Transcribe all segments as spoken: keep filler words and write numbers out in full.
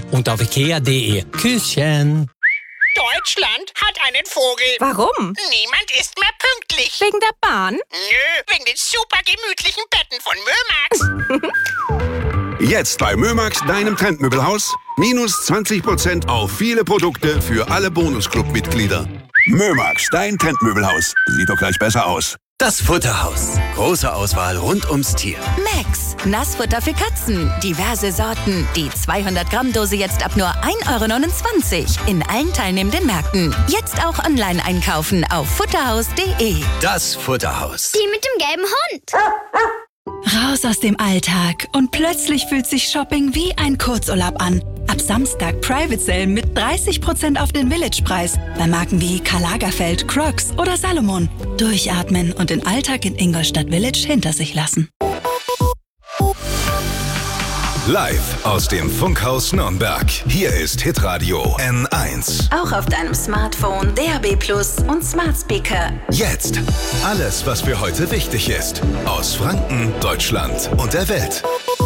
und auf ikea punkt de. Küsschen. Deutschland hat einen Vogel. Warum? Niemand ist mehr pünktlich. Wegen der Bahn? Nö, wegen den super gemütlichen Betten von Mömax. Jetzt bei Mömax, deinem Trendmöbelhaus, minus zwanzig Prozent auf viele Produkte für alle Bonusclub-Mitglieder. Mömax, dein Trendmöbelhaus. Sieht doch gleich besser aus. Das Futterhaus. Große Auswahl rund ums Tier. Max, Nassfutter für Katzen. Diverse Sorten. Die zweihundert Gramm Dose jetzt ab nur ein Euro neunundzwanzig. In allen teilnehmenden Märkten. Jetzt auch online einkaufen auf futterhaus punkt de. Das Futterhaus. Die mit dem gelben Hund. Raus aus dem Alltag und plötzlich fühlt sich Shopping wie ein Kurzurlaub an. Ab Samstag Private Sale mit dreißig Prozent auf den Village-Preis bei Marken wie Karl Lagerfeld, Crocs oder Salomon. Durchatmen und den Alltag in Ingolstadt Village hinter sich lassen. Live aus dem Funkhaus Nürnberg. Hier ist Hitradio N eins. Auch auf deinem Smartphone, D A B plus und Smart Speaker. Jetzt alles, was für heute wichtig ist. Aus Franken, Deutschland und der Welt.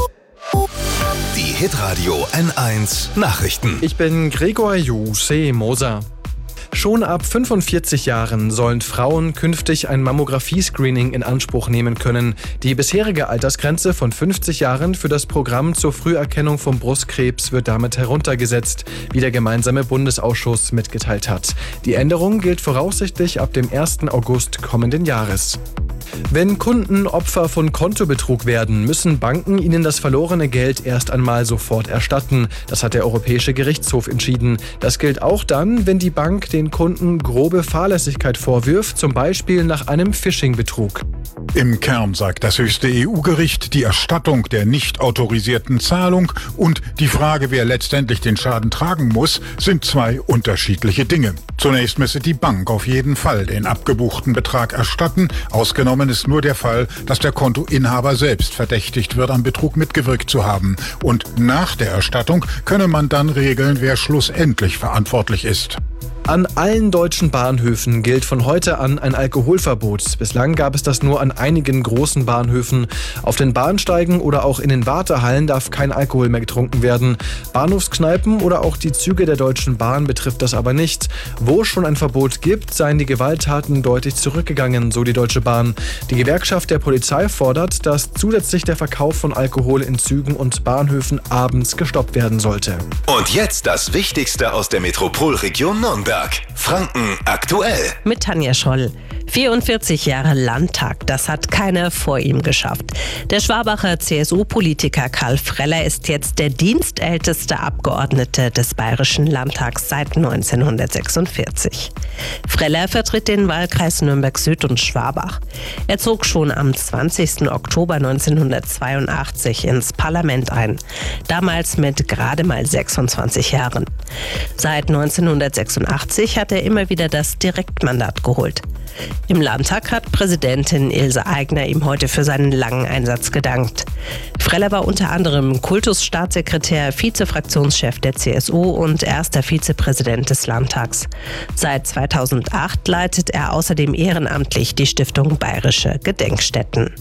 Die Hitradio N eins Nachrichten. Ich bin Gregor Juse Moser. Schon ab fünfundvierzig Jahren sollen Frauen künftig ein Mammographie-Screening in Anspruch nehmen können. Die bisherige Altersgrenze von fünfzig Jahren für das Programm zur Früherkennung von Brustkrebs wird damit heruntergesetzt, wie der gemeinsame Bundesausschuss mitgeteilt hat. Die Änderung gilt voraussichtlich ab dem ersten August kommenden Jahres. Wenn Kunden Opfer von Kontobetrug werden, müssen Banken ihnen das verlorene Geld erst einmal sofort erstatten. Das hat der Europäische Gerichtshof entschieden. Das gilt auch dann, wenn die Bank den Kunden grobe Fahrlässigkeit vorwirft, zum Beispiel nach einem Phishing-Betrug. Im Kern sagt das höchste E U-Gericht, die Erstattung der nicht autorisierten Zahlung und die Frage, wer letztendlich den Schaden tragen muss, sind zwei unterschiedliche Dinge. Zunächst müsse die Bank auf jeden Fall den abgebuchten Betrag erstatten. Ausgenommen ist nur der Fall, dass der Kontoinhaber selbst verdächtigt wird, am Betrug mitgewirkt zu haben. Und nach der Erstattung könne man dann regeln, wer schlussendlich verantwortlich ist. An allen deutschen Bahnhöfen gilt von heute an ein Alkoholverbot. Bislang gab es das nur an einigen großen Bahnhöfen. Auf den Bahnsteigen oder auch in den Wartehallen darf kein Alkohol mehr getrunken werden. Bahnhofskneipen oder auch die Züge der Deutschen Bahn betrifft das aber nicht. Wo es schon ein Verbot gibt, seien die Gewalttaten deutlich zurückgegangen, so die Deutsche Bahn. Die Gewerkschaft der Polizei fordert, dass zusätzlich der Verkauf von Alkohol in Zügen und Bahnhöfen abends gestoppt werden sollte. Und jetzt das Wichtigste aus der Metropolregion Nürnberg. Franken aktuell. Mit Tanja Scholl. vierundvierzig Jahre Landtag, das hat keiner vor ihm geschafft. Der Schwabacher C S U-Politiker Karl Freller ist jetzt der dienstälteste Abgeordnete des Bayerischen Landtags seit neunzehnhundertsechsundvierzig. Freller vertritt den Wahlkreis Nürnberg-Süd und Schwabach. Er zog schon am zwanzigsten Oktober neunzehnhundertzweiundachtzig ins Parlament ein, damals mit gerade mal sechsundzwanzig Jahren. Seit neunzehnhundertsechsundachtzig hat er immer wieder das Direktmandat geholt. Im Landtag hat Präsidentin Ilse Aigner ihm heute für seinen langen Einsatz gedankt. Freller war unter anderem Kultusstaatssekretär, Vizefraktionschef der C S U und erster Vizepräsident des Landtags. Seit zweitausendacht leitet er außerdem ehrenamtlich die Stiftung Bayerische Gedenkstätten.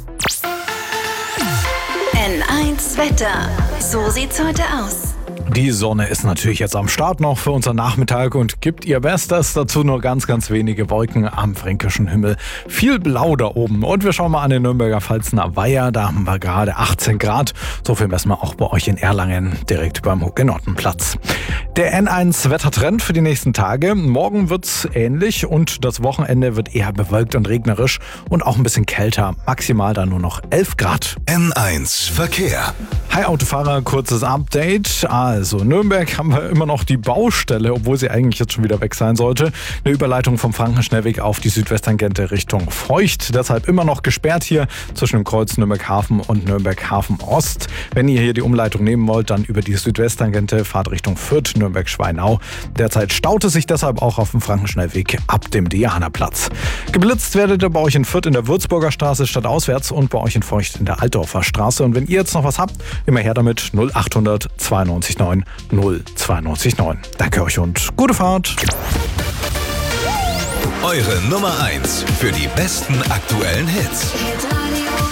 N eins Wetter. So sieht's heute aus. Die Sonne ist natürlich jetzt am Start noch für unseren Nachmittag und gibt ihr Bestes. Dazu nur ganz, ganz wenige Wolken am fränkischen Himmel. Viel Blau da oben. Und wir schauen mal an den Nürnberger Pfalzner Weiher. Da haben wir gerade achtzehn Grad. So viel messen wir auch bei euch in Erlangen, direkt beim Hugenottenplatz. Der N eins Wettertrend für die nächsten Tage. Morgen wird's ähnlich und das Wochenende wird eher bewölkt und regnerisch und auch ein bisschen kälter. Maximal dann nur noch elf Grad. N eins Verkehr. Hi Autofahrer, kurzes Update. Also Nürnberg haben wir immer noch die Baustelle, obwohl sie eigentlich jetzt schon wieder weg sein sollte. Eine Überleitung vom Frankenschnellweg auf die Südwesttangente Richtung Feucht. Deshalb immer noch gesperrt hier zwischen dem Kreuz Nürnberg-Hafen und Nürnberg-Hafen-Ost. Wenn ihr hier die Umleitung nehmen wollt, dann über die Südwesttangente Fahrt Richtung Fürth, Nürnberg-Schweinau. Derzeit staut es sich deshalb auch auf dem Frankenschnellweg ab dem Dianaplatz. Geblitzt werdet ihr bei euch in Fürth in der Würzburger Straße stadtauswärts und bei euch in Feucht in der Altdorfer Straße. Und wenn ihr jetzt noch was habt, immer her damit null achthundert zweiundneunzig neun null zweiundneunzig neun. Danke euch und gute Fahrt. Eure Nummer eins für die besten aktuellen Hits.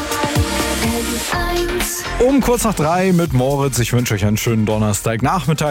Um kurz nach drei mit Moritz. Ich wünsche euch einen schönen Donnerstagnachmittag.